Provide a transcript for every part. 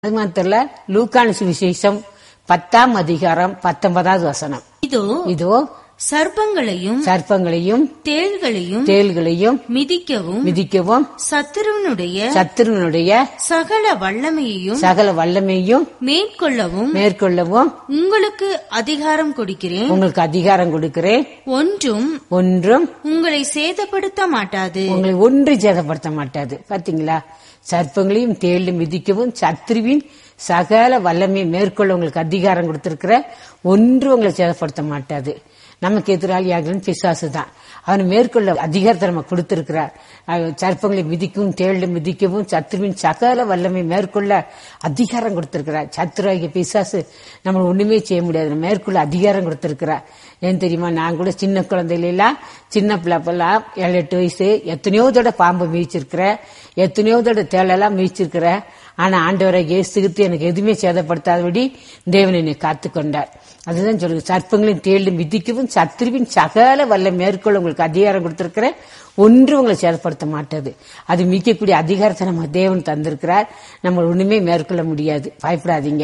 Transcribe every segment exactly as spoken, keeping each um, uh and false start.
அது மாத்திரல லூக்கான சுவிசேஷம் பத்தாம் அதிகாரம் பத்தொன்பதாவது வசனம். இதோ இதோ சர்ப்பங்களையும் சர்ப்பங்களையும் தேள்களையும் தேள்களையும் மிதிக்கவும் மிதிக்கவும் சத்துருவனுடைய சத்துருவனுடைய சகல வல்லமையையும் சகல வல்லமையும் மேற்கொள்ளவும் மேற்கொள்ளவும் உங்களுக்கு அதிகாரம் கொடுக்கிறேன். உங்களுக்கு அதிகாரம் கொடுக்கிறேன். ஒன்றும் ஒன்றும் உங்களை சேதப்படுத்த மாட்டாது. உங்களை ஒன்று சேதப்படுத்த மாட்டாது. பாத்தீங்களா? சர்ப்பங்களையும் தேளும் மிதிக்கவும் சத்ருவின் சகல வல்லமையை மேற்கொள்ள உங்களுக்கு அதிகாரம் கொடுத்திருக்கிற ஒன்று உங்களை சேதப்படுத்த மாட்டாது. நமக்கு எதிராளியாக பிசாசு தான். அவனை மேற்கொள்ள அதிகாரத்தை நம்ம கொடுத்திருக்கிறார். சர்ப்பங்களை மிதிக்கவும் தேளும் மிதிக்கவும் சத்ருவின் சகல வல்லமை மேற்கொள்ள அதிகாரம் கொடுத்திருக்கிறார். சத்ருவாகிய பிசாசு நம்ம ஒண்ணுமே செய்ய முடியாது. மேற்கொள்ள அதிகாரம் கொடுத்திருக்கிறார். ஏன் தெரியுமா? நான் கூட சின்ன குழந்தைலாம் சின்ன பிள்ளைப்பெல்லாம் ஏழு எட்டு வயசு எத்தனையோ தடவை பாம்பு மீச்சிருக்கிறேன், எத்தனையோ தடவை தேளெல்லாம் மீச்சிருக்கிறேன். ஆனா ஆண்டவரை இயேசுகிட்டு எனக்கு எதுவுமே சேதப்படுத்தாதபடி தேவன் என்னை காத்துக்கொண்டார். அதுதான் சொல்லுங்க, சர்ப்பங்களையும் தேளும் மிதிக்கவும் சத்ருவின் சகல வல்ல மேற்கொள்ள உங்களுக்கு அதிகாரம் கொடுத்திருக்கிற ஒன்று உங்களை சேதப்படுத்த மாட்டாது. அது மிக்கக்கூடிய அதிகாரத்தை நம்ம தேவன் தந்திருக்கிறார். நம்ம ஒண்ணுமே மேற்கொள்ள முடியாது. பயப்படாதீங்க.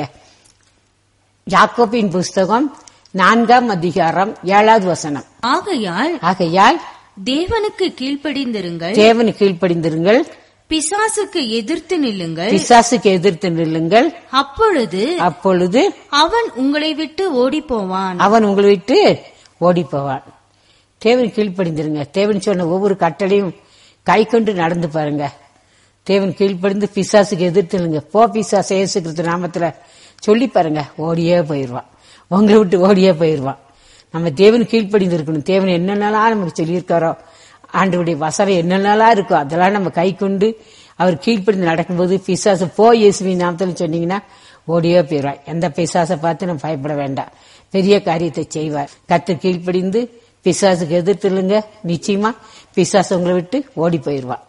யாக்கோபின் புஸ்தகம் நான்காம் அதிகாரம் ஏழாவது வசனம். ஆகையால் ஆகையால் தேவனுக்கு கீழ்ப்படிந்திருங்கள், தேவனுக்கு கீழ்ப்படிந்திருங்கள், பிசாசுக்கு எதிர்த்து நில்லுங்கள், பிசாசுக்கு எதிர்த்து நில்லுங்கள். அப்பொழுது அப்பொழுது அவன் உங்களை விட்டு ஓடி போவான். அவன் உங்களை விட்டு ஓடி போவான். தேவன் கீழ்ப்படிந்திருங்க. தேவன் சொன்ன ஒவ்வொரு கட்டளையும் கை கொண்டு நடந்து பாருங்க. தேவன் கீழ்ப்படிந்து பிசாசுக்கு எதிர்த்து நில்லுங்க. போ பிசாசு, இயேசு கிறிஸ்து நாமத்துல சொல்லி பாருங்க, ஓடியே போயிருவான். உங்களை விட்டு ஓடியே போயிருவான். நம்ம தேவன் கீழ்ப்படிந்து இருக்கணும். தேவன் என்னென்னலாம் நமக்கு சொல்லியிருக்காரோ, ஆண்டவருடைய வசனம் என்னென்னலாம் இருக்கோ அதெல்லாம் நம்ம கை கொண்டு அவர் கீழ்ப்படிந்து நடக்கும்போது பிசாசு போ இயேசுவின் நாமத்துல சொன்னீங்கன்னா ஓடியே போயிடுவார். எந்த பிசாசை பார்த்து நம்ம பயப்பட வேண்டாம். பெரிய காரியத்தை செய்வார். கர்த்தர் கீழ்ப்படிந்து பிசாசுக்கு எதிர்த்துலுங்க, நிச்சயமா பிசாசு உங்களை விட்டு ஓடி போயிடுவான்.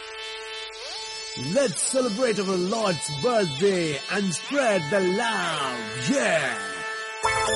Let's celebrate our Lord's birthday and spread the love. Yeah.